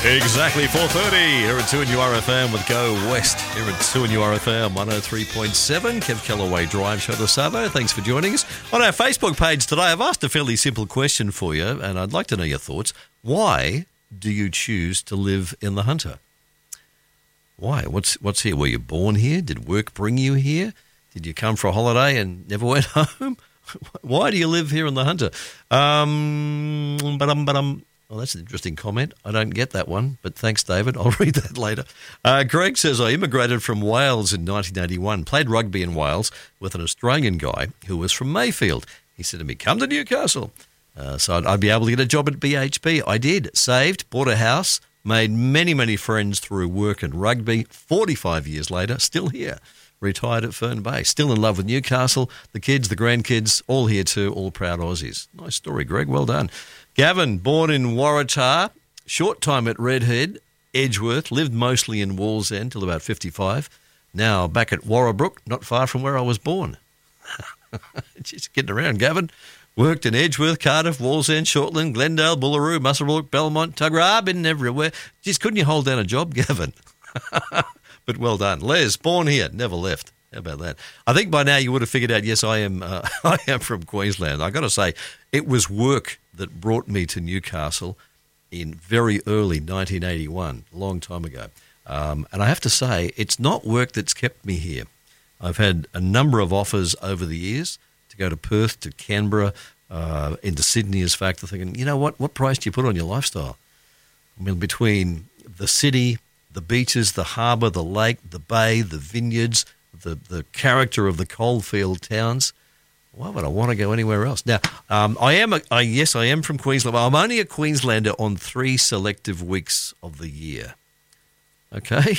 Exactly 4:30 here at 2NURFM with Go West here at 2NURFM 103.7. Kev Callaway Drive Show to Sabo. Thanks for joining us. On our Facebook page today, I've asked a fairly simple question for you, and I'd like to know your thoughts. Why do you choose to live in the Hunter? Why? What's here? Were you born here? Did work bring you here? Did you come for a holiday and never went home? Why do you live here in the Hunter? Well, that's an interesting comment. I don't get that one, but thanks, David. I'll read that later. Greg says, I immigrated from Wales in 1981, played rugby in Wales with an Australian guy who was from Mayfield. He said to me, come to Newcastle. So I'd be able to get a job at BHP. I did. Saved, bought a house, made many, many friends through work and rugby. 45 years later, still here. Retired at Fern Bay. Still in love with Newcastle. The kids, the grandkids, all here too, all proud Aussies. Nice story, Greg. Well done. Gavin, born in Waratah, short time at Redhead, Edgeworth, lived mostly in Wallsend till about 55. Now back at Warrabrook, not far from where I was born. Just getting around, Gavin. Worked in Edgeworth, Cardiff, Wallsend, Shortland, Glendale, Bullaroo, Muswellbrook, Belmont, Tuggerah, been everywhere. Just couldn't you hold down a job, Gavin? But well done. Les, born here, never left. How about that? I think by now you would have figured out, yes, I am from Queensland. I got to say, it was work that brought me to Newcastle in very early 1981, a long time ago. And I have to say, it's not work that's kept me here. I've had a number of offers over the years to go to Perth, to Canberra, into Sydney, as fact, of thinking, you know what price do you put on your lifestyle? I mean, between the city, the beaches, the harbour, the lake, the bay, the vineyards, the character of the coalfield towns, why would I want to go anywhere else? Now, I am from Queensland. I'm only a Queenslander on 3 selective weeks of the year. Okay?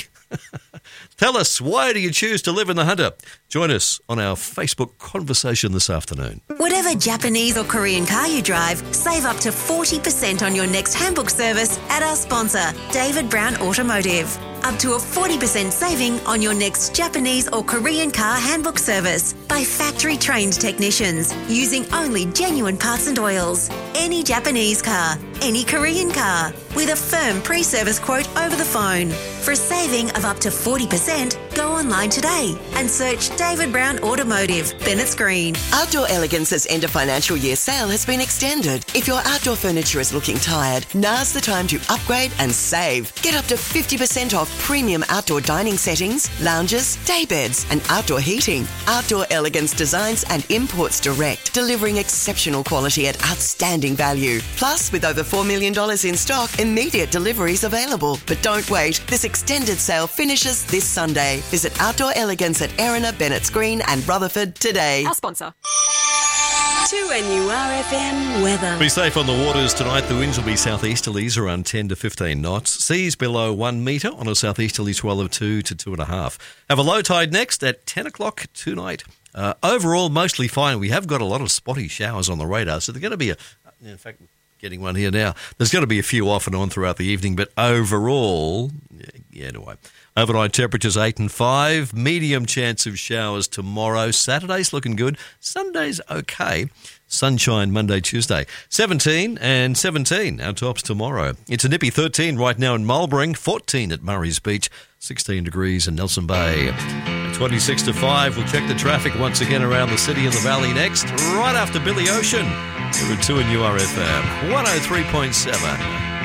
Tell us, why do you choose to live in the Hunter? Join us on our Facebook conversation this afternoon. Whatever Japanese or Korean car you drive, save up to 40% on your next handbook service at our sponsor, David Brown Automotive. Up to a 40% saving on your next Japanese or Korean car handbook service by factory-trained technicians using only genuine parts and oils. Any Japanese car, any Korean car, with a firm pre-service quote over the phone. For a saving of up to 40%, go online today and search David Brown Automotive, Bennett's Green. Outdoor Elegance's end of financial year sale has been extended. If your outdoor furniture is looking tired, now's the time to upgrade and save. Get up to 50% off premium outdoor dining settings, lounges, day beds and outdoor heating. Outdoor Elegance designs and imports direct, delivering exceptional quality at outstanding value. Plus, with over $4 million in stock, immediate deliveries available. But don't wait, this extended sale finishes this Sunday. Visit Outdoor Elegance at Erina, Bennett's Green and Rutherford today. Our sponsor. 2NURFM weather. Be safe on the waters tonight. The winds will be southeasterlies around 10 to 15 knots. Seas below 1 metre on a southeasterly swell of 2 to 2.5. Have a low tide next at 10 o'clock tonight. Overall, mostly fine. We have got a lot of spotty showers on the radar, so they're going to be in fact, getting one here now. There's going to be a few off and on throughout the evening, but overall, anyway. Overnight temperatures 8 and 5. Medium chance of showers tomorrow. Saturday's looking good. Sunday's okay. Sunshine Monday, Tuesday. 17 and 17, our tops tomorrow. It's a nippy 13 right now in Mulbring, 14 at Murray's Beach, 16 degrees in Nelson Bay. At 26 to 5, we'll check the traffic once again around the city and the valley next, right after Billy Ocean. Here at 2NURFM 103.7.